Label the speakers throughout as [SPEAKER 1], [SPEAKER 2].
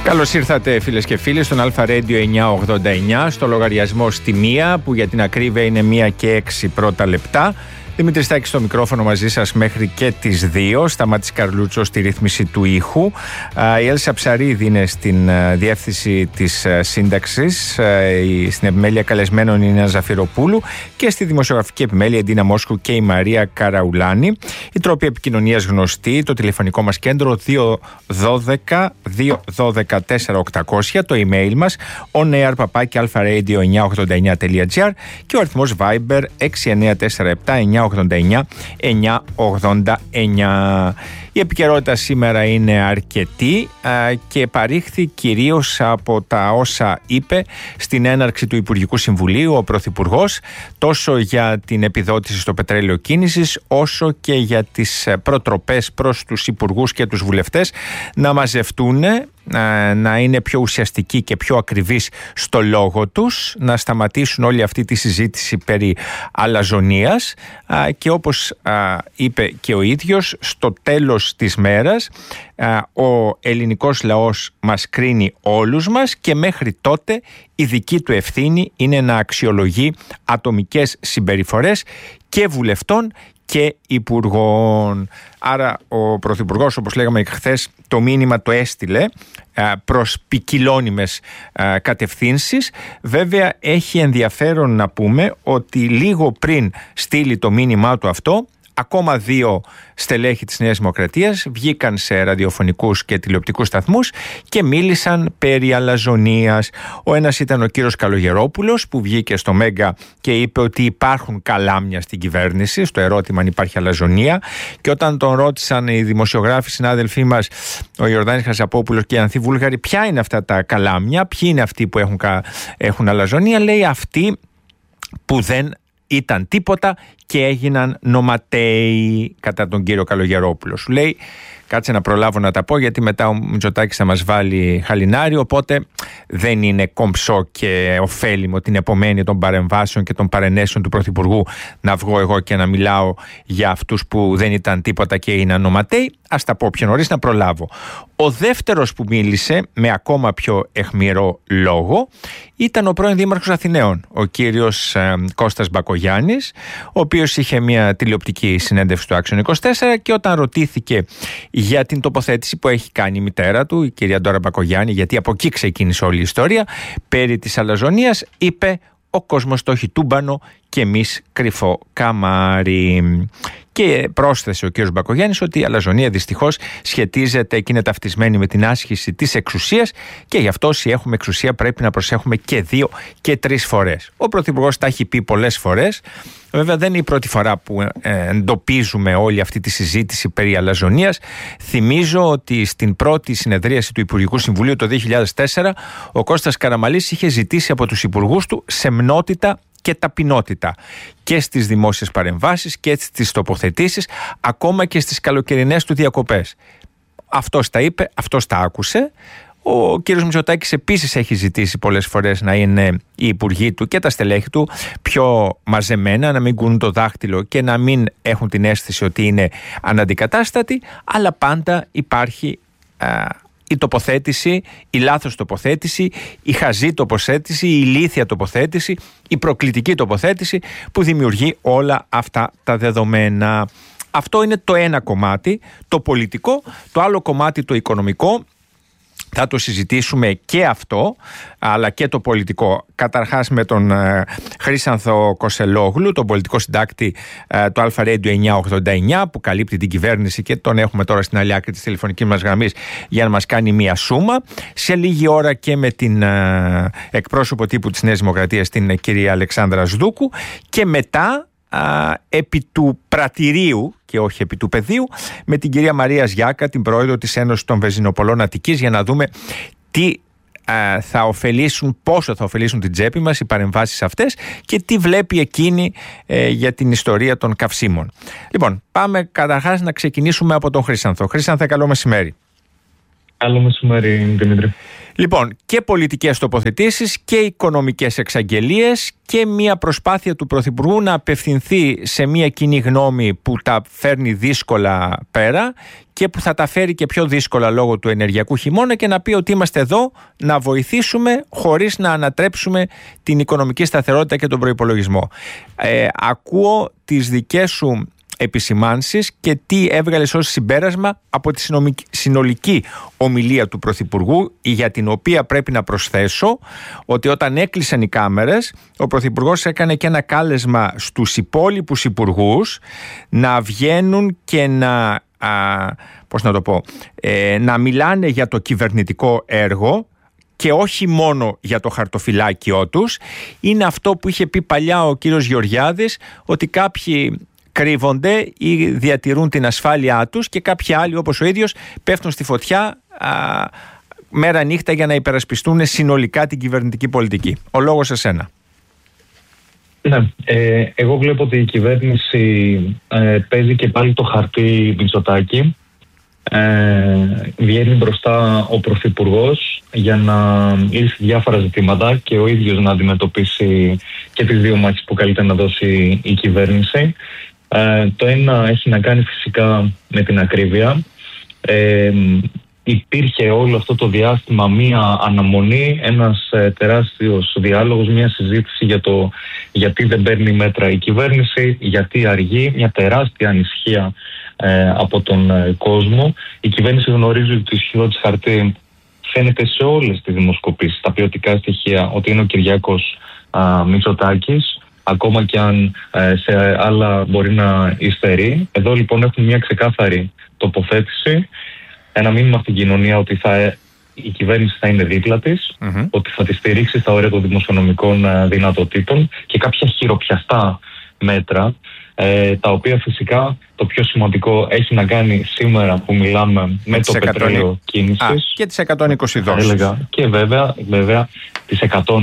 [SPEAKER 1] Καλώς ήρθατε φίλες και φίλοι στον Αλφα Radio 989, στο λογαριασμό στη 1 που για την ακρίβεια είναι 1 και 6 πρώτα λεπτά. Δημήτρης Στάκης στο μικρόφωνο μαζί σας μέχρι και τις 2. Σταμάτης Καρλούτσο στη ρύθμιση του ήχου. Η Έλσα Ψαρίδη είναι στην διεύθυνση της σύνταξης. Στην επιμέλεια καλεσμένων είναι η Νέα Ζαφυροπούλου και στη δημοσιογραφική επιμέλεια η Ντίνα Μόσχου και η Μαρία Καραουλάνη. Οι τρόποι επικοινωνίας γνωστοί, το τηλεφωνικό μας κέντρο 212-212-4800, το email μας onair@alfaradio989.gr και ο αριθμός Viber 6947 989. Η επικαιρότητα σήμερα είναι αρκετή και παρήχθη κυρίως από τα όσα είπε στην έναρξη του Υπουργικού Συμβουλίου ο Πρωθυπουργός, τόσο για την επιδότηση στο πετρέλαιο κίνησης όσο και για τις προτροπές προς τους υπουργούς και τους βουλευτές να μαζευτούν, να είναι πιο ουσιαστικοί και πιο ακριβείς στο λόγο τους, να σταματήσουν όλη αυτή τη συζήτηση περί αλαζονίας και όπως είπε και ο ίδιος, στο τέλος της μέρας ο ελληνικός λαός μας κρίνει όλους μας και μέχρι τότε η δική του ευθύνη είναι να αξιολογεί ατομικές συμπεριφορές και βουλευτών και υπουργών. Άρα ο Πρωθυπουργός, όπως λέγαμε χθες, το μήνυμα το έστειλε προς ποικιλώνυμες κατευθύνσεις. Βέβαια έχει ενδιαφέρον να πούμε ότι λίγο πριν στείλει το μήνυμά του αυτό, ακόμα 2 στελέχη της Νέας Δημοκρατίας βγήκαν σε ραδιοφωνικούς και τηλεοπτικούς σταθμούς και μίλησαν περί αλαζονίας. Ο ένας ήταν ο κύριος Καλογερόπουλος που βγήκε στο Μέγκα και είπε ότι υπάρχουν καλάμια στην κυβέρνηση, στο ερώτημα αν υπάρχει αλαζονία, και όταν τον ρώτησαν οι δημοσιογράφοι συνάδελφοί μας, ο Ιορδάνης Χασαπόπουλος και η Ανθή Βούλγαρη, ποια είναι αυτά τα καλάμια, ποιοι είναι αυτοί που έχουν αλαζονία, λέει αυτοί που δεν ήταν τίποτα και έγιναν νοματέοι κατά τον κύριο Καλογερόπουλο. Σου λέει, κάτσε να προλάβω να τα πω γιατί μετά ο Μητσοτάκης θα μας βάλει χαλινάρι, οπότε δεν είναι κομψό και ωφέλιμο την επομένη των παρεμβάσεων και των παρενέσεων του Πρωθυπουργού να βγω εγώ και να μιλάω για αυτούς που δεν ήταν τίποτα και έγιναν νοματέοι. Ας τα πω πιο νωρίς να προλάβω. Ο δεύτερος που μίλησε με ακόμα πιο αιχμηρό λόγο ήταν ο πρώην Δήμαρχος Αθηναίων, ο κύριος Κώστας Μπακογιάννης, ο οποίος είχε μια τηλεοπτική συνέντευξη του Action 24 και όταν ρωτήθηκε για την τοποθέτηση που έχει κάνει η μητέρα του, η κυρία Ντόρα Μπακογιάννη, γιατί από εκεί ξεκίνησε όλη η ιστορία, περί της αλαζονίας, είπε «Ο κόσμος το έχει τούμπανο και εμείς κρυφό καμάρι». Και πρόσθεσε ο κ. Μπακογιάννης ότι η αλαζονία δυστυχώς σχετίζεται και είναι ταυτισμένη με την άσκηση της εξουσίας και γι' αυτό όσοι έχουμε εξουσία πρέπει να προσέχουμε και 2 και 3 φορές. Ο Πρωθυπουργός τα έχει πει πολλές φορές. Βέβαια δεν είναι η πρώτη φορά που εντοπίζουμε όλη αυτή τη συζήτηση περί αλαζονίας. Θυμίζω ότι στην πρώτη συνεδρίαση του Υπουργικού Συμβουλίου το 2004 ο Κώστας Καραμανλής είχε ζητήσει από τους υπουργούς του σεμνότητα και ταπεινότητα και στις δημόσιες παρεμβάσεις και στις τοποθετήσεις, ακόμα και στις καλοκαιρινές του διακοπές. Αυτός τα είπε, αυτός τα άκουσε. Ο κύριος Μητσοτάκης επίσης έχει ζητήσει πολλές φορές να είναι οι υπουργοί του και τα στελέχη του πιο μαζεμένα, να μην κουνούν το δάχτυλο και να μην έχουν την αίσθηση ότι είναι αναντικατάστατοι, αλλά πάντα υπάρχει η τοποθέτηση, η λάθος τοποθέτηση, η χαζή τοποθέτηση, η ηλίθια τοποθέτηση, η προκλητική τοποθέτηση που δημιουργεί όλα αυτά τα δεδομένα. Αυτό είναι το ένα κομμάτι, το πολιτικό. Το άλλο κομμάτι, το οικονομικό, θα το συζητήσουμε και αυτό, αλλά και το πολιτικό. Καταρχάς με τον Χρήσανθο Κωσελόγλου, τον πολιτικό συντάκτη του Αλφα Radio 989, που καλύπτει την κυβέρνηση και τον έχουμε τώρα στην άλλη άκρη της τηλεφωνικής μας γραμμής για να μας κάνει μία σούμα. Σε λίγη ώρα και με την εκπρόσωπο τύπου της Νέας Δημοκρατίας, την κυρία Αλεξάνδρα Σδούκου, και μετά επί του πρατηρίου και όχι επί του πεδίου με την κυρία Μαρία Ζιάκα, την πρόεδρο της Ένωσης των Βενζινοπολών Αττικής, για να δούμε τι θα ωφελήσουν, πόσο θα ωφελήσουν την τσέπη μας οι παρεμβάσεις αυτές και τι βλέπει εκείνη για την ιστορία των καυσίμων. Λοιπόν, πάμε καταρχάς να ξεκινήσουμε από τον Χρήσανθο. Χρήσανθε, καλό μεσημέρι.
[SPEAKER 2] Καλό μεσημέρι, Δημήτρη.
[SPEAKER 1] Λοιπόν, και πολιτικές τοποθετήσεις και οικονομικές εξαγγελίες και μια προσπάθεια του Πρωθυπουργού να απευθυνθεί σε μια κοινή γνώμη που τα φέρνει δύσκολα πέρα και που θα τα φέρει και πιο δύσκολα λόγω του ενεργειακού χειμώνα και να πει ότι είμαστε εδώ να βοηθήσουμε χωρίς να ανατρέψουμε την οικονομική σταθερότητα και τον προϋπολογισμό. Ακούω τις δικές σου επισημάνσεις και τι έβγαλες ως συμπέρασμα από τη συνολική ομιλία του Πρωθυπουργού, για την οποία πρέπει να προσθέσω ότι όταν έκλεισαν οι κάμερες, ο Πρωθυπουργός έκανε και ένα κάλεσμα στους υπόλοιπους υπουργούς να βγαίνουν και να μιλάνε για το κυβερνητικό έργο και όχι μόνο για το χαρτοφυλάκιό τους. Είναι αυτό που είχε πει παλιά ο κύριος Γεωργιάδης, ότι κάποιοι κρύβονται ή διατηρούν την ασφάλειά τους και κάποιοι άλλοι όπως ο ίδιος πέφτουν στη φωτιά μέρα νύχτα για να υπερασπιστούν συνολικά την κυβερνητική πολιτική. Ο λόγος σε σένα.
[SPEAKER 2] Ναι, εγώ βλέπω ότι η κυβέρνηση παίζει και πάλι το χαρτί Μητσοτάκη. Βγαίνει μπροστά ο Πρωθυπουργός για να λύσει διάφορα ζητήματα και ο ίδιος να αντιμετωπίσει και τις δύο μάχες που καλείται να δώσει η κυβέρνηση. Το ένα έχει να κάνει φυσικά με την ακρίβεια. Υπήρχε όλο αυτό το διάστημα μία αναμονή, ένας τεράστιος διάλογος, μία συζήτηση για το γιατί δεν παίρνει μέτρα η κυβέρνηση, γιατί αργεί, μια τεράστια ανησυχία από τον κόσμο. Η κυβέρνηση γνωρίζει ότι το ισχυρό της χαρτί φαίνεται σε όλες τις δημοσκοπήσεις, τα ποιοτικά στοιχεία, ότι είναι ο Κυριάκος Μητσοτάκης, ακόμα και αν σε άλλα μπορεί να υστερεί. Εδώ λοιπόν έχουμε μια ξεκάθαρη τοποθέτηση, ένα μήνυμα στην κοινωνία ότι η κυβέρνηση θα είναι δίπλα της, ότι θα τη στηρίξει στα όρια των δημοσιονομικών δυνατοτήτων και κάποια χειροπιαστά μέτρα, τα οποία φυσικά το πιο σημαντικό έχει να κάνει σήμερα που μιλάμε με το πετρέλαιο κίνησης
[SPEAKER 1] και τις 120 δόσεις.
[SPEAKER 2] Και βέβαια τις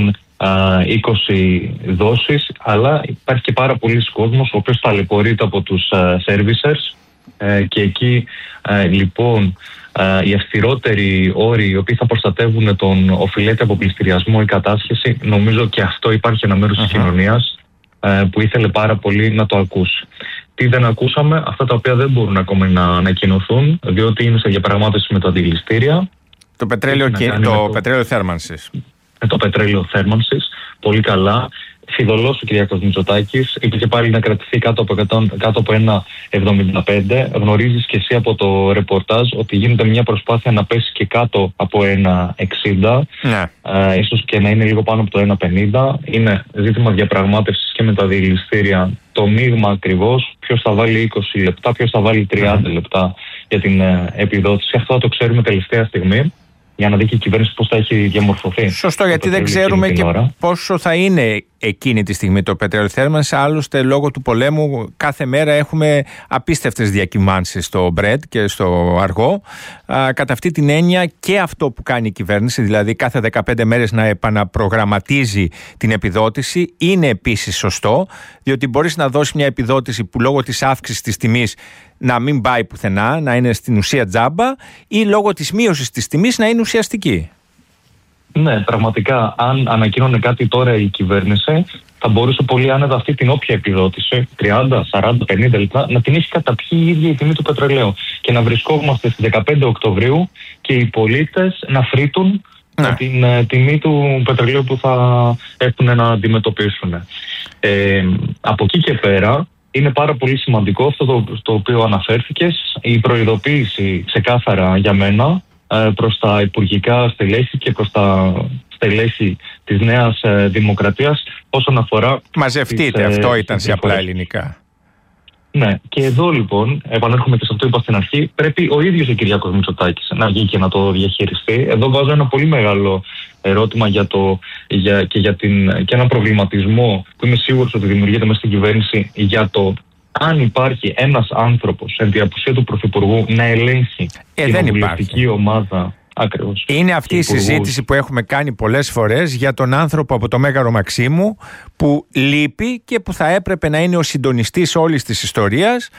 [SPEAKER 2] 120 δόσεις, αλλά υπάρχει και πάρα πολλοί κόσμος ο οποίος ταλαιπωρείται από τους servicers και εκεί λοιπόν οι αυστηρότεροι όροι οι οποίοι θα προστατεύουν τον οφειλέτη από πληστηριασμό ή κατάσχεση, νομίζω και αυτό υπάρχει ένα μέρος της κοινωνίας που ήθελε πάρα πολύ να το ακούσει. Τι δεν ακούσαμε, αυτά τα οποία δεν μπορούν ακόμα να ανακοινωθούν, διότι είναι σε διαπραγμάτευση με τα αντιληστήρια.
[SPEAKER 1] Το πετρέλαιο θέρμανσης.
[SPEAKER 2] Το πετρέλαιο θέρμανσης, πολύ καλά. Φιδωλός ο Κυριάκος Μητσοτάκης, είπε και πάλι να κρατηθεί κάτω από 1,75. Γνωρίζεις και εσύ από το ρεπορτάζ ότι γίνεται μια προσπάθεια να πέσει και κάτω από 1,60. Ναι. Ίσως και να είναι λίγο πάνω από το 1,50. Είναι ζήτημα διαπραγμάτευσης και με τα διελιστήρια. Το μείγμα ακριβώς, ποιος θα βάλει 20 λεπτά, ποιος θα βάλει 30 λεπτά για την επιδότηση. Αυτό θα το ξέρουμε τελευταία στιγμή, για να δει και η κυβέρνηση πώς θα έχει διαμορφωθεί.
[SPEAKER 1] Σωστό, γιατί δεν ξέρουμε και πόσο θα είναι εκείνη τη στιγμή το πετρέλαιο θέρμανσης. Άλλωστε, λόγω του πολέμου, κάθε μέρα έχουμε απίστευτες διακυμάνσεις στο Brent και στο αργό. Κατά αυτή την έννοια, και αυτό που κάνει η κυβέρνηση, δηλαδή κάθε 15 μέρες να επαναπρογραμματίζει την επιδότηση, είναι επίσης σωστό, διότι μπορείς να δώσεις μια επιδότηση που λόγω της αύξησης της τιμής να μην πάει πουθενά, να είναι στην ουσία τζάμπα, ή λόγω της μείωσης της τιμής να είναι ουσιαστική.
[SPEAKER 2] Ναι, πραγματικά, αν ανακοίνωνε κάτι τώρα η κυβέρνηση, θα μπορούσε πολύ άνετα αυτή την όποια επιδότηση, 30, 40, 50 λεπτά, να την έχει καταπιεί η ίδια η τιμή του πετρελαίου και να βρισκόμαστε στις 15 Οκτωβρίου και οι πολίτες να φρύτουν με την τιμή του πετρελαίου που θα έχουν να αντιμετωπίσουν. Από εκεί και πέρα, είναι πάρα πολύ σημαντικό αυτό το οποίο αναφέρθηκες, η προειδοποίηση ξεκάθαρα για μένα προς τα υπουργικά στελέχη και προς τα στελέχη της Νέας Δημοκρατίας όσον αφορά...
[SPEAKER 1] Μαζευτείτε, αυτό ήταν σε απλά ελληνικά.
[SPEAKER 2] Ναι, και εδώ λοιπόν, επανέρχομαι και σε αυτό που είπα στην αρχή, πρέπει ο ίδιος ο Κυριάκος Μητσοτάκης να βγει και να το διαχειριστεί. Εδώ βάζω ένα πολύ μεγάλο ερώτημα και ένα προβληματισμό που είμαι σίγουρος ότι δημιουργείται μέσα στην κυβέρνηση για το αν υπάρχει ένας άνθρωπος εν τη απουσία του Πρωθυπουργού να ελέγχει την βουλευτική ομάδα. Ακριβώς.
[SPEAKER 1] Είναι αυτή η συζήτηση που έχουμε κάνει πολλές φορές για τον άνθρωπο από το Μέγαρο Μαξίμου που λείπει και που θα έπρεπε να είναι ο συντονιστής όλης της ιστορίας,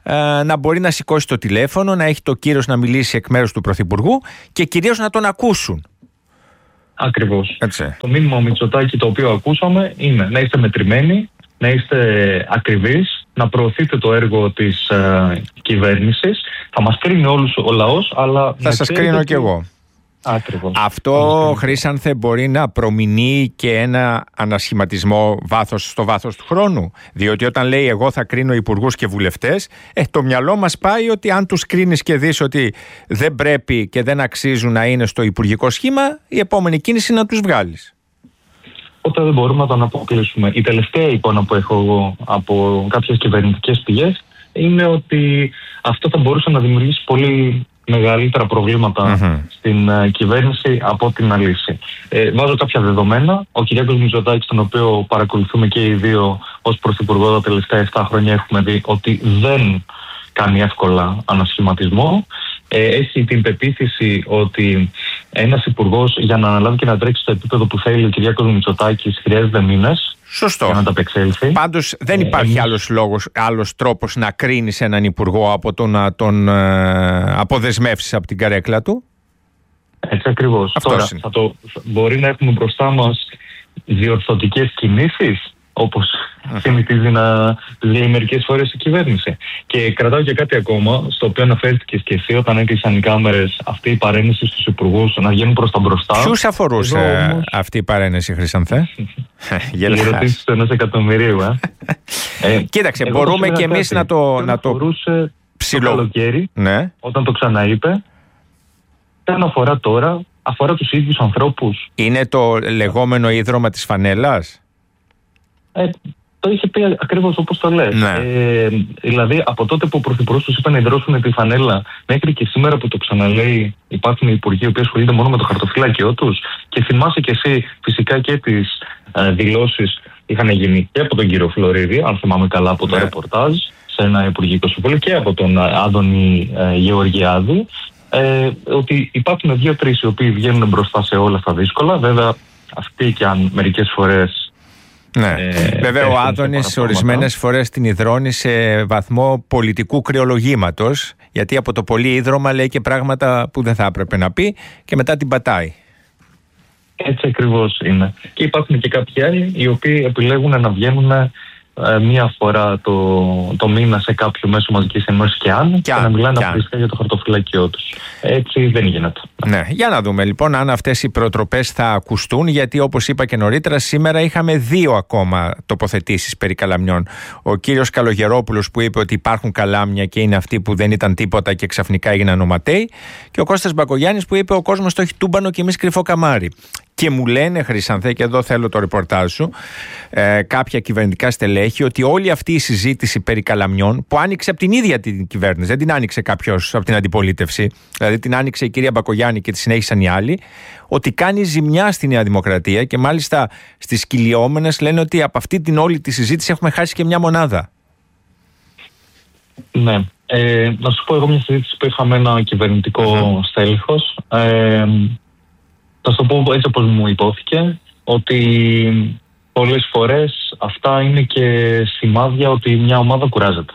[SPEAKER 1] να μπορεί να σηκώσει το τηλέφωνο, να έχει το κύρος να μιλήσει εκ μέρους του Πρωθυπουργού και κυρίως να τον ακούσουν.
[SPEAKER 2] Ακριβώς. Το μήνυμα Μητσοτάκη το οποίο ακούσαμε είναι να είστε μετρημένοι, να είστε ακριβείς, να προωθείτε το έργο της κυβέρνησης. Θα μας κρίνει όλους ο λαός, αλλά...
[SPEAKER 1] Θα σας κρίνω κι εγώ.
[SPEAKER 2] Ακριβώς.
[SPEAKER 1] Αυτό, Χρήσανθε, μπορεί να προμηνύει και ένα ανασχηματισμό στο βάθος του χρόνου. Διότι όταν λέει εγώ θα κρίνω υπουργούς και βουλευτές, το μυαλό μας πάει ότι αν τους κρίνεις και δεις ότι δεν πρέπει και δεν αξίζουν να είναι στο υπουργικό σχήμα, η επόμενη κίνηση είναι να τους βγάλεις.
[SPEAKER 2] Οπότε δεν μπορούμε να τον αποκλείσουμε. Η τελευταία εικόνα που έχω εγώ από κάποιες κυβερνητικές πηγές είναι ότι αυτό θα μπορούσε να δημιουργήσει πολύ μεγαλύτερα προβλήματα στην κυβέρνηση από ό,τι να λύσει. Βάζω κάποια δεδομένα. Ο Κυριάκος Μητσοτάκης, τον οποίο παρακολουθούμε και οι δύο ως πρωθυπουργό τα τελευταία 7 χρόνια, έχουμε δει ότι δεν κάνει εύκολα ανασχηματισμό. Έχει την πεποίθηση ότι ένας υπουργός για να αναλάβει και να τρέξει στο επίπεδο που θέλει ο Κυριάκος Μητσοτάκης χρειάζεται μήνες.
[SPEAKER 1] Σωστό.
[SPEAKER 2] Για να τα απεξέλθει.
[SPEAKER 1] Πάντως δεν υπάρχει άλλος τρόπος να κρίνεις έναν υπουργό από το να τον αποδεσμεύσεις από την καρέκλα του. Έτσι
[SPEAKER 2] ακριβώς. Τώρα μπορεί να έχουμε μπροστά μας διορθωτικές κινήσεις, όπως συνηθίζει να λέει μερικές φορές η κυβέρνηση. Και κρατάω και κάτι ακόμα, στο οποίο αναφέρθηκες και εσύ όταν έκλεισαν οι κάμερες, αυτή η παρένεση στους υπουργούς να βγαίνουν προς τα μπροστά.
[SPEAKER 1] Ποιους αφορούσε αυτή η παρένεση, Χρυσανθέ?
[SPEAKER 2] Οι ερωτήσεις του 1 εκατομμυρίου.
[SPEAKER 1] Κοίταξε, μπορούμε και εμείς να το
[SPEAKER 2] αφορούσε το καλοκαίρι, όταν το ξαναείπε. Δεν αφορά τώρα, αφορά τους ίδιους ανθρώπους.
[SPEAKER 1] Είναι το λεγόμενο ίδρωμα της φανέλας.
[SPEAKER 2] Το είχε πει ακριβώς όπως το λες. Δηλαδή, από τότε που ο Πρωθυπουργός τους είπε να ιδρώσουν τη φανέλα, μέχρι και σήμερα που το ξαναλέει, υπάρχουν υπουργοί που ασχολούνται μόνο με το χαρτοφυλάκιό τους. Και θυμάσαι και εσύ, φυσικά, και τις δηλώσεις είχαν γίνει και από τον κύριο Φλωρίδη, αν θυμάμαι καλά από το ρεπορτάζ, σε ένα υπουργικό συμβούλιο, και από τον Άδωνη Γεωργιάδη, ότι υπάρχουν 2-3 οι οποίοι βγαίνουν μπροστά σε όλα τα δύσκολα. Βέβαια, αυτοί και αν μερικές φορές.
[SPEAKER 1] Βέβαια ο Άδωνης ορισμένες φορές την ιδρώνει σε βαθμό πολιτικού κρεολογήματος, γιατί από το πολύ ίδρωμα λέει και πράγματα που δεν θα έπρεπε να πει και μετά την πατάει.
[SPEAKER 2] Έτσι ακριβώς είναι. Και υπάρχουν και κάποιοι άλλοι οι οποίοι επιλέγουν να βγαίνουν μία φορά το μήνα σε κάποιο μέσο μαζικής ενημέρωσης και να μιλάνε απλά για το χαρτοφυλάκιό τους. Έτσι δεν γίνεται.
[SPEAKER 1] Ναι, για να δούμε λοιπόν αν αυτές οι προτροπές θα ακουστούν, γιατί όπως είπα και νωρίτερα, σήμερα είχαμε 2 ακόμα τοποθετήσεις περί καλαμιών. Ο κύριος Καλογερόπουλος που είπε ότι υπάρχουν καλάμια και είναι αυτοί που δεν ήταν τίποτα και ξαφνικά έγιναν οματέοι, και ο Κώστας Μπακογιάννης που είπε ο κόσμος το έχει τούμπανο και εμείς κρυφό καμάρι. Και μου λένε, Χρυσανθέ, και εδώ θέλω το ρεπορτάζ σου, κάποια κυβερνητικά στελέχη, ότι όλη αυτή η συζήτηση περί καλαμιών, που άνοιξε από την ίδια την κυβέρνηση, δεν την άνοιξε κάποιος από την αντιπολίτευση, δηλαδή την άνοιξε η κυρία Μπακογιάννη και τη συνέχισαν οι άλλοι, ότι κάνει ζημιά στη Νέα Δημοκρατία, και μάλιστα στις κυλιόμενες λένε ότι από αυτή την όλη τη συζήτηση έχουμε χάσει και μια μονάδα.
[SPEAKER 2] Ναι. Να σου πω εγώ μια συζήτηση που είχαμε ένα κυβερνητικό στέλεχος. Θα σου πω έτσι όπως μου υπόθηκε, ότι πολλές φορές αυτά είναι και σημάδια ότι μια ομάδα κουράζεται.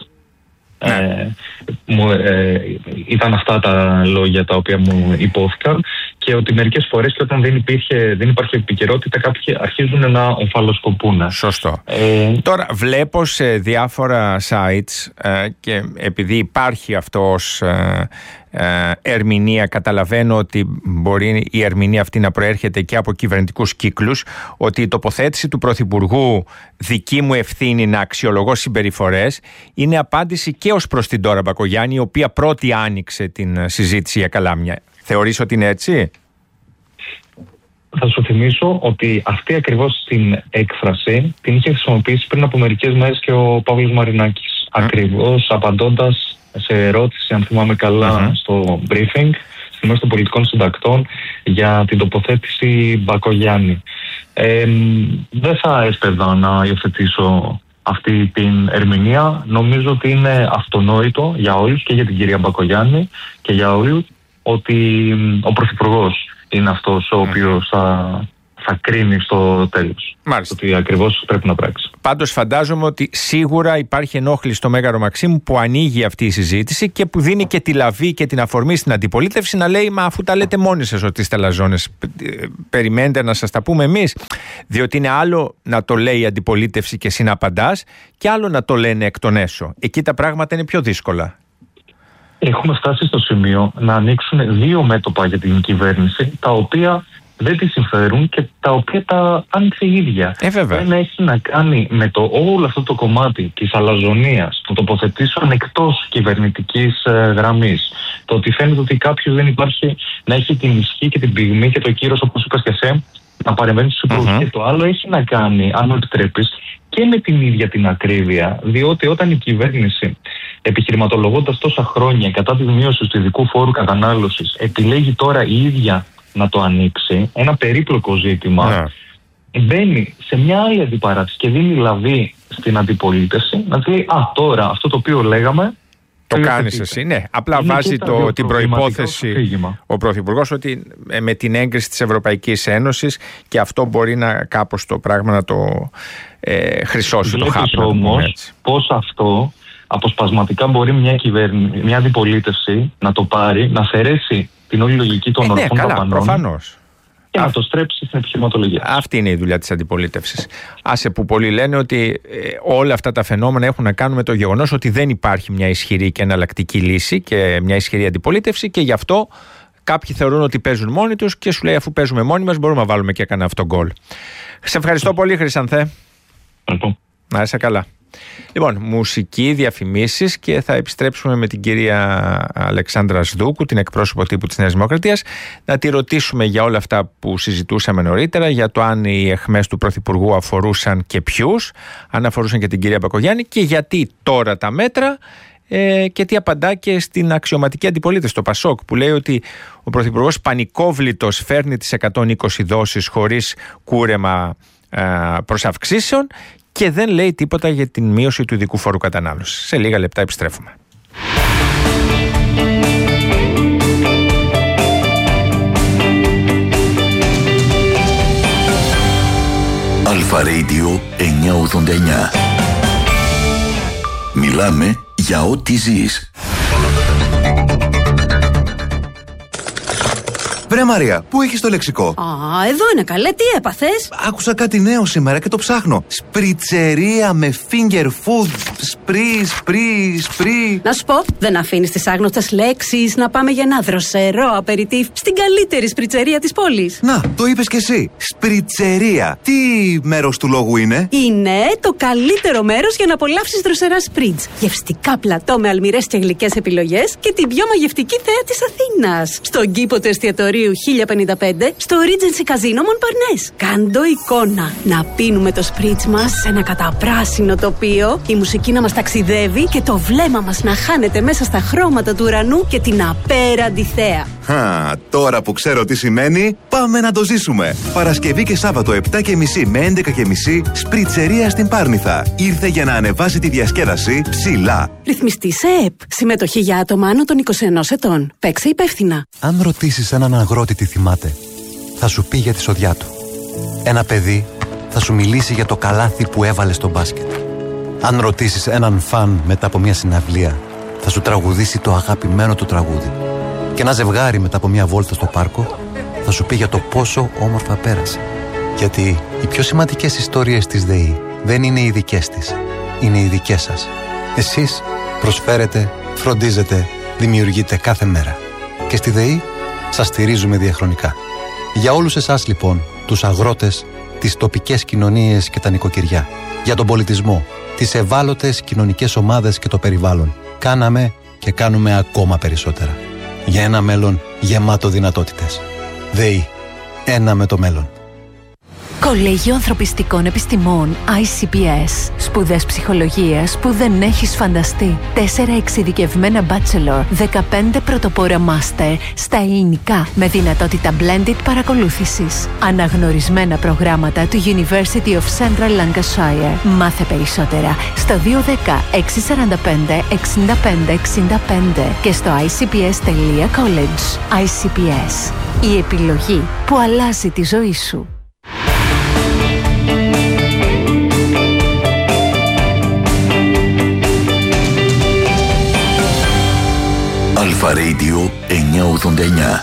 [SPEAKER 2] Ήταν αυτά τα λόγια τα οποία μου υπόθηκαν, και ότι μερικές φορές και όταν δεν υπάρχει επικαιρότητα, κάποιοι αρχίζουν να ομφαλοσκοπούν.
[SPEAKER 1] Σωστό. Τώρα βλέπω σε διάφορα sites, και επειδή υπάρχει αυτό ως ερμηνεία, καταλαβαίνω ότι μπορεί η ερμηνεία αυτή να προέρχεται και από κυβερνητικούς κύκλους, ότι η τοποθέτηση του Πρωθυπουργού «δική μου ευθύνη να αξιολογώ συμπεριφορές» είναι απάντηση και ως προς την Ντόρα Μπακογιάννη, η οποία πρώτη άνοιξε την συζήτηση για καλάμια. Θεωρείς ότι είναι έτσι?
[SPEAKER 2] Θα σου θυμίσω ότι αυτή ακριβώς την έκφραση την είχε χρησιμοποιήσει πριν από μερικές μέρες και ο Παύλος Μαρινάκης. Ακριβώς απαντώντας σε ερώτηση, αν θυμάμαι καλά, στο briefing, στη μέση των πολιτικών συντακτών, για την τοποθέτηση Μπακογιάννη. Δεν θα έσπευδα να υιοθετήσω αυτή την ερμηνεία. Νομίζω ότι είναι αυτονόητο για όλους, και για την κυρία Μπακογιάννη και για όλους, ότι ο Πρωθυπουργός είναι αυτός ο οποίος θα θα κρίνει στο τέλος.
[SPEAKER 1] Μάλιστα.
[SPEAKER 2] Ότι ακριβώς πρέπει να πράξει.
[SPEAKER 1] Πάντως φαντάζομαι ότι σίγουρα υπάρχει ενόχληση στο Μέγαρο Μαξίμου που ανοίγει αυτή η συζήτηση και που δίνει και τη λαβή και την αφορμή στην αντιπολίτευση να λέει «Μα αφού τα λέτε μόνοι σας ότι είστε αλαζόνες, περιμένετε να σας τα πούμε εμείς». Διότι είναι άλλο να το λέει η αντιπολίτευση και εσύ να απαντάς και άλλο να το λένε εκ των έσω. Εκεί τα πράγματα είναι πιο δύσκολα.
[SPEAKER 2] Έχουμε φτάσει στο σημείο να ανοίξουν δύο μέτωπα για την κυβέρνηση, τα οποία δεν τη συμφέρουν και τα οποία τα άνοιξε η ίδια. Ένα έχει να κάνει με όλο αυτό το κομμάτι της αλαζονίας, των τοποθετήσεων εκτός κυβερνητικής γραμμής. Το ότι φαίνεται ότι κάποιος δεν υπάρχει να έχει την ισχύ και την πυγμή και το κύρος, όπως είπες και εσύ, να παρεμβαίνει στους υπουργούς. Και το άλλο έχει να κάνει, αν μου επιτρέπεις, και με την ίδια την ακρίβεια, διότι όταν η κυβέρνηση, επιχειρηματολογώντας τόσα χρόνια κατά τη μείωση του ειδικού φόρου κατανάλωσης, επιλέγει τώρα η ίδια να το ανοίξει, ένα περίπλοκο ζήτημα, μπαίνει σε μια άλλη αντιπαράθεση και δίνει λαβή στην αντιπολίτευση να τη λέει τώρα αυτό το οποίο λέγαμε
[SPEAKER 1] το κάνεις εσύ, ναι. Απλά βάζει την προϋπόθεση ο Πρωθυπουργός ότι με την έγκριση της Ευρωπαϊκής Ένωσης και αυτό μπορεί να κάπως το πράγμα να το χρυσώσει.
[SPEAKER 2] Βλέπεις το χάπι. Όμως πώς αυτό αποσπασματικά μπορεί μια αντιπολίτευση να το πάρει, να αφαιρέσει την όλη λογική των ορθών δαπανών.
[SPEAKER 1] Προφανώς.
[SPEAKER 2] Και να το στρέψει στην επιχειρηματολογία.
[SPEAKER 1] Αυτή είναι η δουλειά της αντιπολίτευσης. Άσε που πολλοί λένε ότι όλα αυτά τα φαινόμενα έχουν να κάνουν με το γεγονός ότι δεν υπάρχει μια ισχυρή και εναλλακτική λύση και μια ισχυρή αντιπολίτευση και γι' αυτό κάποιοι θεωρούν ότι παίζουν μόνοι τους και σου λέει αφού παίζουμε μόνοι μας μπορούμε να βάλουμε και κανένα αυτό γκολ. Σε ευχαριστώ πολύ, Χρυσανθέ. Να είσαι καλά. Λοιπόν, μουσική, διαφημίσεις και θα επιστρέψουμε με την κυρία Αλεξάνδρα Σδούκου, την εκπρόσωπο τύπου της Νέας Δημοκρατίας, να τη ρωτήσουμε για όλα αυτά που συζητούσαμε νωρίτερα, για το αν οι αιχμές του Πρωθυπουργού αφορούσαν και ποιους, αν αφορούσαν και την κυρία Μπακογιάννη και γιατί τώρα τα μέτρα και τι απαντά και στην αξιωματική αντιπολίτευση, το Πασόκ, που λέει ότι ο Πρωθυπουργός πανικόβλητος φέρνει τις 120 δόσεις χωρίς κούρεμα προς αυξήσεων και δεν λέει τίποτα για την μείωση του ειδικού φόρου κατανάλωσης. Σε λίγα λεπτά επιστρέφουμε.
[SPEAKER 3] Αλφα Radio 989. Μιλάμε για ό,τι ζεις.
[SPEAKER 4] Βρε Μαρία, πού έχεις το λεξικό?
[SPEAKER 5] Εδώ είναι καλέ, τι έπαθες?
[SPEAKER 4] Άκουσα κάτι νέο σήμερα και το ψάχνω. Σπριτσερία με finger food. Σπρί.
[SPEAKER 5] Να σου πω, δεν αφήνεις τις άγνωστες λέξεις να πάμε για ένα δροσερό απεριτίφ στην καλύτερη σπριτσερία της πόλης.
[SPEAKER 4] Να, το είπες κι εσύ. Σπριτσερία. Τι μέρος του λόγου είναι?
[SPEAKER 5] Είναι το καλύτερο μέρος για να απολαύσεις δροσερά σπριτζ. Γευστικά πλατό με αλμυρές και γλυκές επιλογές και την πιο μαγευτική θέα της Αθήνας. Στον κήπο του εστιατορίου 1055 στο Regency Casino Montparnasse. Κάντο εικόνα. Να πίνουμε το σπριτζ μας σε ένα καταπράσινο τοπίο, η μουσική να μας ταξιδεύει και το βλέμμα μας να χάνεται μέσα στα χρώματα του ουρανού και την απέραντη θέα.
[SPEAKER 4] Τώρα που ξέρω τι σημαίνει, πάμε να το ζήσουμε. Παρασκευή και Σάββατο 7.30 με 11.30 σπριτσερία στην Πάρνηθα. Ήρθε για να ανεβάσει τη διασκέδαση ψηλά.
[SPEAKER 5] Ρυθμιστή σε ΕΕΠ. Συμμετοχή για άτομα άνω των 21 ετών. Παίξε υπεύθυνα.
[SPEAKER 6] Αν ρωτήσεις έναν αγρότη τι θυμάται, θα σου πει για τη σοδιά του. Ένα παιδί θα σου μιλήσει για το καλάθι που έβαλε στο μπάσκετ. Αν ρωτήσεις έναν φαν μετά από μια συναυλία, θα σου τραγουδήσει το αγαπημένο του τραγούδι. Και ένα ζευγάρι μετά από μια βόλτα στο πάρκο θα σου πει για το πόσο όμορφα πέρασε. Γιατί οι πιο σημαντικές ιστορίες της ΔΕΗ δεν είναι οι δικές της, είναι οι δικές σας. Εσείς προσφέρετε, φροντίζετε, δημιουργείτε κάθε μέρα. Και στη ΔΕΗ σας στηρίζουμε διαχρονικά. Για όλους εσάς λοιπόν, τους αγρότες, τις τοπικές κοινωνίες και τα νοικοκυριά, για τον πολιτισμό, τις ευάλωτες κοινωνικές ομάδες και το περιβάλλον, κάναμε και κάνουμε ακόμα περισσότερα. Για ένα μέλλον γεμάτο δυνατότητες. ΔΕΗ. Ένα με το μέλλον.
[SPEAKER 7] Κολέγιο Ανθρωπιστικών Επιστημών ICPS. Σπουδές ψυχολογίας που δεν έχεις φανταστεί. 4 εξειδικευμένα bachelor, 15 πρωτοπόρα master στα ελληνικά με δυνατότητα blended παρακολούθησης. Αναγνωρισμένα προγράμματα του University of Central Lancashire. Μάθε περισσότερα στο 210 645 65 65 και στο icps.college. ICPS. Η επιλογή που αλλάζει τη ζωή σου.
[SPEAKER 3] Αλφα Radio 989.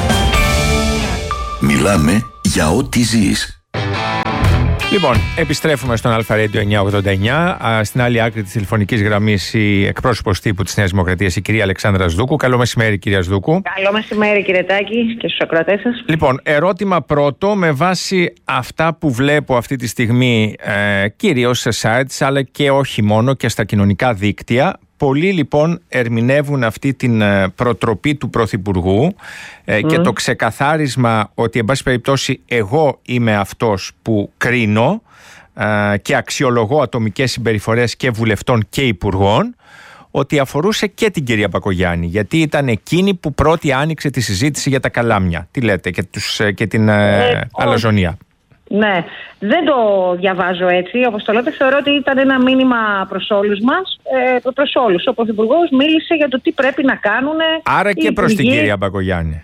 [SPEAKER 3] Μιλάμε για ό,τι ζεις.
[SPEAKER 1] Λοιπόν, επιστρέφουμε στον Αλφα Radio 989. Στην άλλη άκρη της τηλεφωνικής γραμμής η εκπρόσωπος τύπου της Νέας Δημοκρατίας, η κυρία Αλεξάνδρα Σδούκου. Καλό μεσημέρι, κυρία Σδούκου.
[SPEAKER 8] Καλό μεσημέρι, κύριε Τάκη, και στους ακροατές σας.
[SPEAKER 1] Λοιπόν, ερώτημα πρώτο, με βάση αυτά που βλέπω αυτή τη στιγμή, κυρίως σε sites, αλλά και όχι μόνο, και στα κοινωνικά δίκτυα. Πολλοί λοιπόν ερμηνεύουν αυτή την προτροπή του Πρωθυπουργού και το ξεκαθάρισμα ότι, εν πάση περιπτώσει, εγώ είμαι αυτός που κρίνω και αξιολογώ ατομικές συμπεριφορές και βουλευτών και υπουργών, ότι αφορούσε και την κυρία Μπακογιάννη, γιατί ήταν εκείνη που πρώτη άνοιξε τη συζήτηση για τα καλάμια. Τι λέτε, και την αλαζονία.
[SPEAKER 8] Ναι, δεν το διαβάζω έτσι. Όπως το λέτε, θεωρώ ότι ήταν ένα μήνυμα προς όλους μας, προς όλους. Ο Πρωθυπουργός μίλησε για το τι πρέπει να κάνουν.
[SPEAKER 1] Άρα και προς την κυρία Μπακογιάννη.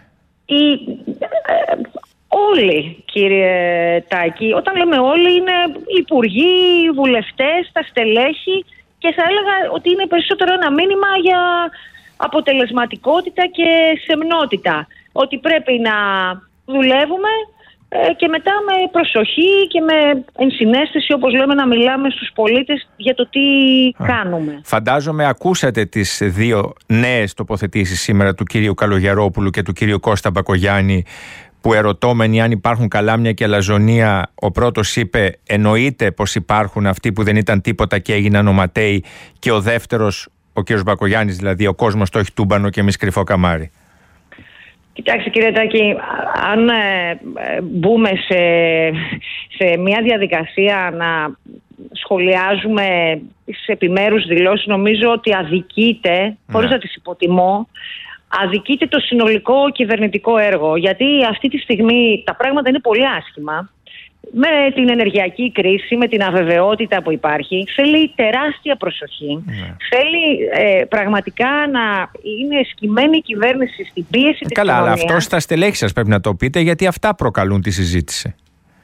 [SPEAKER 8] Όλοι, κύριε Τάκη. Όταν λέμε όλοι, είναι οι υπουργοί, οι βουλευτές, τα στελέχη, και θα έλεγα ότι είναι περισσότερο ένα μήνυμα για αποτελεσματικότητα και σεμνότητα. Ότι πρέπει να δουλεύουμε και μετά με προσοχή και με ενσυναίσθηση, όπως λέμε, να μιλάμε στους πολίτες για το τι κάνουμε.
[SPEAKER 1] Φαντάζομαι ακούσατε τις δύο νέες τοποθετήσεις σήμερα του κυρίου Καλογερόπουλου και του κυρίου Κώστα Μπακογιάννη, που ερωτώμενοι αν υπάρχουν καλάμια και αλαζονία, ο πρώτος είπε εννοείται πως υπάρχουν, αυτοί που δεν ήταν τίποτα και έγιναν οματέοι, και ο δεύτερος, ο κύριος Μπακογιάννης δηλαδή, ο κόσμος το έχει τούμπανο και εμείς κρυφό καμάρι.
[SPEAKER 8] Κοιτάξτε, κύριε Τάκη, αν μπούμε σε μια διαδικασία να σχολιάζουμε τις επιμέρους δηλώσεις, νομίζω ότι αδικείται, χωρίς να τις υποτιμώ, αδικείται το συνολικό κυβερνητικό έργο. Γιατί αυτή τη στιγμή τα πράγματα είναι πολύ άσχημα. Με την ενεργειακή κρίση, με την αβεβαιότητα που υπάρχει, θέλει τεράστια προσοχή. Θέλει πραγματικά να είναι σκυμμένη η κυβέρνηση στην πίεση της κοινωνίας.
[SPEAKER 1] Αλλά αυτό στα στελέχη σας πρέπει να το πείτε, γιατί αυτά προκαλούν τη συζήτηση.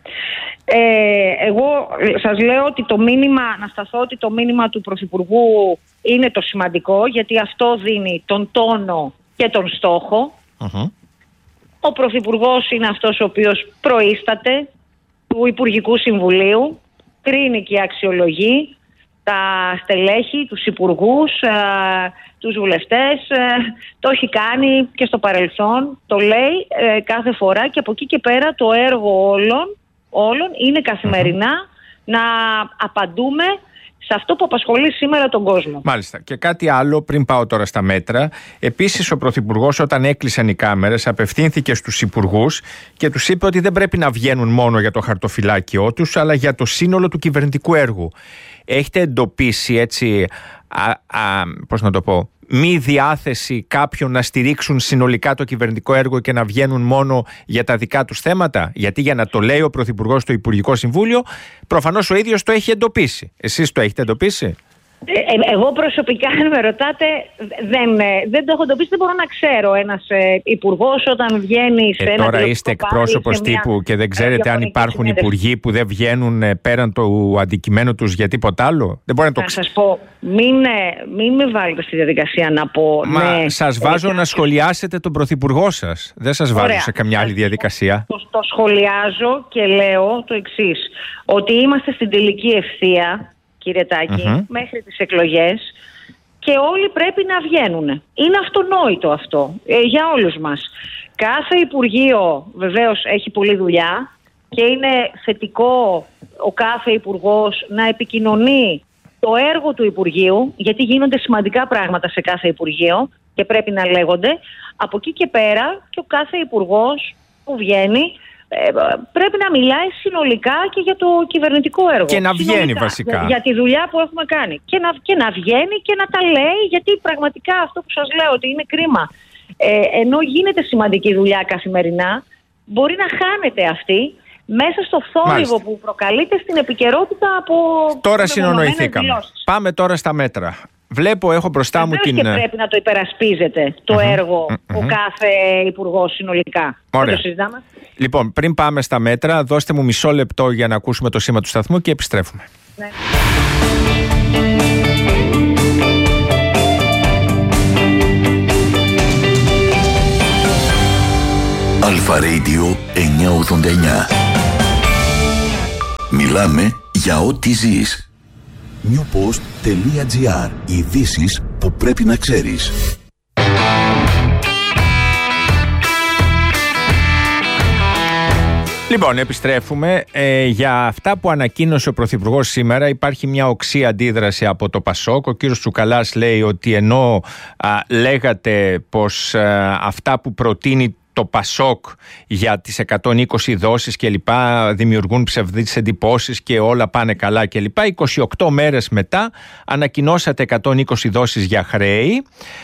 [SPEAKER 8] Εγώ σας λέω ότι να σταθώ ότι το μήνυμα του Πρωθυπουργού είναι το σημαντικό, γιατί αυτό δίνει τον τόνο και τον στόχο. Ο Πρωθυπουργός είναι αυτός ο οποίος προείσταται του Υπουργικού Συμβουλίου, κρίνει και αξιολογεί τα στελέχη, τους υπουργούς, τους βουλευτές. Το έχει κάνει και στο παρελθόν, το λέει κάθε φορά, και από εκεί και πέρα το έργο όλων είναι καθημερινά να απαντούμε σε αυτό που απασχολεί σήμερα τον κόσμο.
[SPEAKER 1] Μάλιστα. Και κάτι άλλο πριν πάω τώρα στα μέτρα. Επίσης, ο Πρωθυπουργός, όταν έκλεισαν οι κάμερες, απευθύνθηκε στους υπουργούς και τους είπε ότι δεν πρέπει να βγαίνουν μόνο για το χαρτοφυλάκιό τους, αλλά για το σύνολο του κυβερνητικού έργου. Έχετε εντοπίσει έτσι, πώς να το πω, μη διάθεση κάποιων να στηρίξουν συνολικά το κυβερνητικό έργο και να βγαίνουν μόνο για τα δικά τους θέματα? Γιατί για να το λέει ο Πρωθυπουργός στο Υπουργικό Συμβούλιο, προφανώς ο ίδιος το έχει εντοπίσει. Εσείς το έχετε εντοπίσει?
[SPEAKER 8] Εγώ προσωπικά, αν με ρωτάτε, δεν το έχω εντοπίσει. Δεν μπορώ να ξέρω ένας υπουργός όταν βγαίνει σε ένα.
[SPEAKER 1] Τώρα είστε εκπρόσωπος τύπου και δεν ξέρετε αν υπάρχουν υπουργοί που δεν βγαίνουν πέραν του αντικειμένου τους για τίποτα άλλο? Δεν μπορεί να το
[SPEAKER 8] ξέρετε. Θα σας πω, μην με βάλετε στη διαδικασία να πω.
[SPEAKER 1] Μα σας βάζω να σχολιάσετε τον Πρωθυπουργό σας. Δεν σας βάζω σε καμιά άλλη διαδικασία.
[SPEAKER 8] Το σχολιάζω και λέω το εξής. Ότι είμαστε στην τελική ευθεία, κύριε Τάκη, μέχρι τις εκλογές, και όλοι πρέπει να βγαίνουν. Είναι αυτονόητο αυτό για όλους μας. Κάθε Υπουργείο βεβαίως έχει πολλή δουλειά και είναι θετικό ο κάθε Υπουργός να επικοινωνεί το έργο του Υπουργείου, γιατί γίνονται σημαντικά πράγματα σε κάθε Υπουργείο και πρέπει να λέγονται. Από εκεί και πέρα και ο κάθε Υπουργός που βγαίνει πρέπει να μιλάει συνολικά και για το κυβερνητικό έργο.
[SPEAKER 1] Και να βγαίνει συνολικά, βασικά.
[SPEAKER 8] Για τη δουλειά που έχουμε κάνει. Και να βγαίνει και να τα λέει, γιατί πραγματικά αυτό που σας λέω ότι είναι κρίμα. Ενώ γίνεται σημαντική δουλειά καθημερινά, μπορεί να χάνεται αυτή μέσα στο θόρυβο που προκαλείται στην επικαιρότητα από.
[SPEAKER 1] Τώρα συνονοηθήκαμε. Πάμε τώρα στα μέτρα. Βλέπω, έχω μπροστά μου την.
[SPEAKER 8] Και πρέπει να το υπερασπίζεται το έργο ο κάθε υπουργός συνολικά.
[SPEAKER 1] Ωραία.
[SPEAKER 8] Το συζητάμε.
[SPEAKER 1] Λοιπόν, πριν πάμε στα μέτρα, δώστε μου μισό λεπτό για να ακούσουμε το σήμα του σταθμού και επιστρέφουμε.
[SPEAKER 8] Ναι.
[SPEAKER 3] Αλφα Radio 989. Μιλάμε για ό,τι ζεις. newpost.gr. Ειδήσεις που πρέπει να ξέρεις.
[SPEAKER 1] Λοιπόν, επιστρέφουμε. Για αυτά που ανακοίνωσε ο Πρωθυπουργός σήμερα, υπάρχει μια οξύ αντίδραση από το ΠΑΣΟΚ. Ο κύριος Τσουκαλάς λέει ότι ενώ λέγατε πως αυτά που προτείνει το ΠΑΣΟΚ για τις 120 δόσεις και λοιπά δημιουργούν ψευδείς εντυπώσεις και όλα πάνε καλά και λοιπά, 28 μέρες μετά ανακοινώσατε 120 δόσεις για χρέη,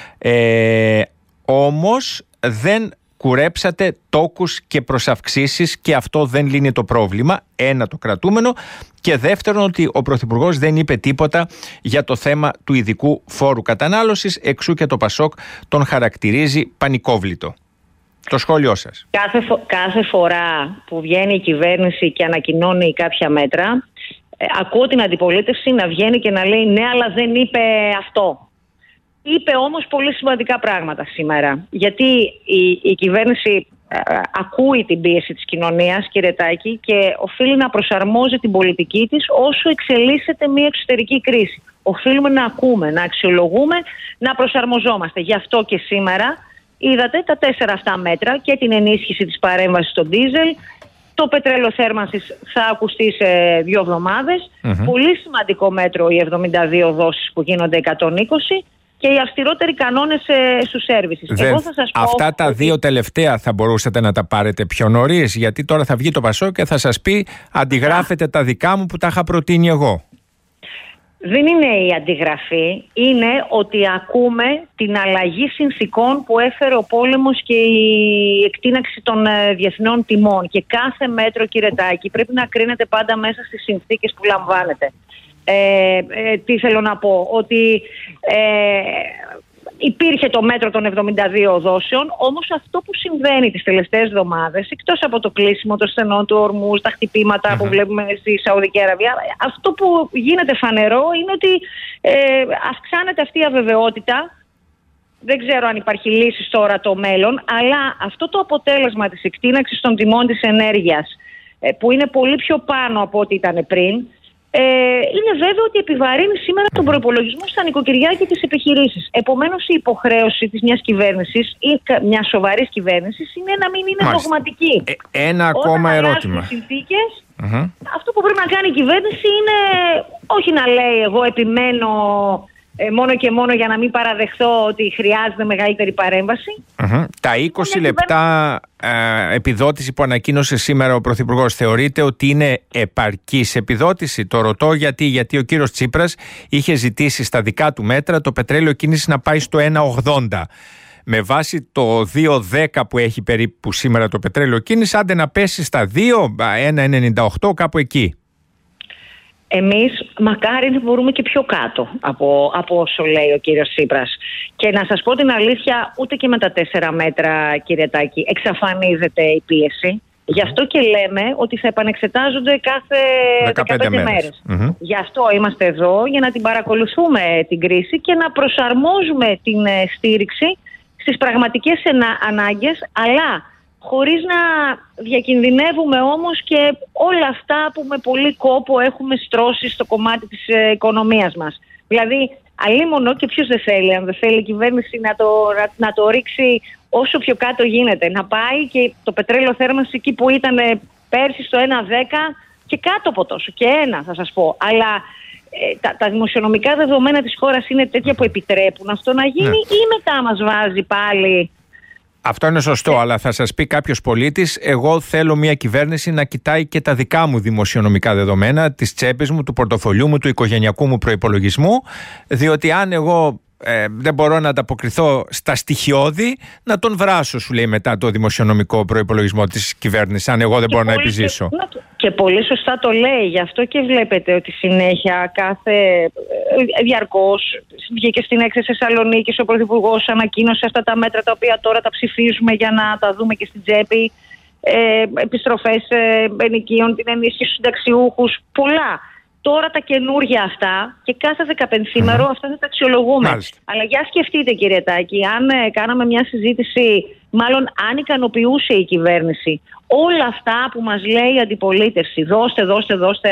[SPEAKER 1] όμως δεν κουρέψατε τόκους και προσαυξήσεις και αυτό δεν λύνει το πρόβλημα. Ένα, το κρατούμενο, και δεύτερον ότι ο Πρωθυπουργός δεν είπε τίποτα για το θέμα του ειδικού φόρου κατανάλωσης, εξού και το ΠΑΣΟΚ τον χαρακτηρίζει πανικόβλητο. Το σχόλιο σας.
[SPEAKER 8] Κάθε φορά που βγαίνει η κυβέρνηση και ανακοινώνει κάποια μέτρα, ακούω την αντιπολίτευση να βγαίνει και να λέει ναι, αλλά δεν είπε αυτό. Είπε όμως πολύ σημαντικά πράγματα σήμερα. Γιατί η κυβέρνηση ακούει την πίεση της κοινωνίας, κύριε Τάκη, και οφείλει να προσαρμόζει την πολιτική της όσο εξελίσσεται μια εξωτερική κρίση. Οφείλουμε να ακούμε, να αξιολογούμε, να προσαρμοζόμαστε. Γι' αυτό και σήμερα είδατε τα 4 αυτά μέτρα και την ενίσχυση της παρέμβασης στο ντίζελ. Το πετρέλαιο θέρμανσης θα ακουστεί σε 2 εβδομάδες. Πολύ σημαντικό μέτρο οι 72 δόσεις που γίνονται 120 και οι αυστηρότεροι κανόνες στους services. Εγώ θα σας πω
[SPEAKER 1] αυτά τα 2 τελευταία θα μπορούσατε να τα πάρετε πιο νωρίς, γιατί τώρα θα βγει το ΠΑΣΟΚ και θα σας πει αντιγράφετε τα δικά μου που τα είχα προτείνει εγώ.
[SPEAKER 8] Δεν είναι η αντιγραφή, είναι ότι ακούμε την αλλαγή συνθηκών που έφερε ο πόλεμος και η εκτείναξη των διεθνών τιμών. Και κάθε μέτρο, κύριε Τάκη, πρέπει να κρίνεται πάντα μέσα στις συνθήκες που λαμβάνεται. Τι θέλω να πω, ότι υπήρχε το μέτρο των 72 δόσεων, όμως αυτό που συμβαίνει τις τελευταίες εβδομάδες, εκτός από το κλείσιμο των στενών του Ορμούς, τα χτυπήματα που βλέπουμε στη Σαουδική Αραβία, αυτό που γίνεται φανερό είναι ότι αυξάνεται αυτή η αβεβαιότητα. Δεν ξέρω αν υπάρχει λύση τώρα το μέλλον, αλλά αυτό το αποτέλεσμα της εκτείναξης των τιμών της ενέργειας, που είναι πολύ πιο πάνω από ό,τι ήταν πριν, είναι βέβαιο ότι επιβαρύνει σήμερα τον προϋπολογισμό στα νοικοκυριά και τις επιχειρήσεις. Επομένως, η υποχρέωση της μιας κυβέρνησης ή μιας σοβαρής κυβέρνησης είναι να μην είναι δογματική.
[SPEAKER 1] Ένα ακόμα ερώτημα.
[SPEAKER 8] Όταν συνθήκες, αυτό που πρέπει να κάνει η κυβέρνηση είναι όχι να λέει εγώ επιμένω μόνο και μόνο για να μην παραδεχθώ ότι χρειάζεται μεγαλύτερη παρέμβαση.
[SPEAKER 1] Τα 20 λεπτά επιδότηση που ανακοίνωσε σήμερα ο Πρωθυπουργός θεωρείται ότι είναι επαρκής επιδότηση? Το ρωτώ γιατί ο κύριος Τσίπρας είχε ζητήσει στα δικά του μέτρα το πετρέλαιο κίνηση να πάει στο 1,80. Με βάση το 2,10 που έχει περίπου σήμερα το πετρέλαιο κίνηση, άντε να πέσει στα 2, 1,98 κάπου εκεί.
[SPEAKER 8] Εμείς μακάρι να μπορούμε και πιο κάτω από όσο λέει ο κύριος Τσίπρας. Και να σας πω την αλήθεια, ούτε και με τα 4 μέτρα, κύριε Τάκη, εξαφανίζεται η πίεση. Γι' αυτό και λέμε ότι θα επανεξετάζονται κάθε 15 μέρες. Γι' αυτό είμαστε εδώ, για να την παρακολουθούμε την κρίση και να προσαρμόζουμε την στήριξη στις πραγματικές ανάγκες, αλλά χωρίς να διακινδυνεύουμε όμως και όλα αυτά που με πολύ κόπο έχουμε στρώσει στο κομμάτι της οικονομίας μας. Δηλαδή, αλίμονο, και ποιος δεν θέλει, αν δεν θέλει η κυβέρνηση να το ρίξει όσο πιο κάτω γίνεται. Να πάει και το πετρέλαιο θέρμανση εκεί που ήταν πέρσι στο 1,10 και κάτω από τόσο. Και θα σας πω. Αλλά τα δημοσιονομικά δεδομένα της χώρας είναι τέτοια που επιτρέπουν αυτό να γίνει, ή μετά μας βάζει πάλι...
[SPEAKER 1] Αυτό είναι σωστό, αλλά θα σας πει κάποιος πολίτης, εγώ θέλω μια κυβέρνηση να κοιτάει και τα δικά μου δημοσιονομικά δεδομένα, της τσέπης μου, του πορτοφολιού μου, του οικογενειακού μου προϋπολογισμού, διότι αν εγώ δεν μπορώ να ανταποκριθώ στα στοιχειώδη, να τον βράσω, σου λέει μετά, το δημοσιονομικό προϋπολογισμό της κυβέρνησης, αν εγώ δεν μπορώ να επιζήσω.
[SPEAKER 8] Και πολύ σωστά το λέει, γι' αυτό και βλέπετε ότι συνέχεια διαρκώς βγήκε στην έκθεση Θεσσαλονίκης ο Πρωθυπουργός, ανακοίνωσε αυτά τα μέτρα τα οποία τώρα τα ψηφίζουμε για να τα δούμε και στην τσέπη, επιστροφές ενοικίων, την ενίσχυση στους συνταξιούχους, πολλά. τώρα τα καινούργια αυτά και κάθε 15ήμερο αυτά θα τα αξιολογούμε.
[SPEAKER 1] Μάλιστα.
[SPEAKER 8] Αλλά για σκεφτείτε, κύριε Τάκη, αν κάναμε μια συζήτηση, μάλλον αν ικανοποιούσε η κυβέρνηση όλα αυτά που μας λέει η αντιπολίτευση, δώστε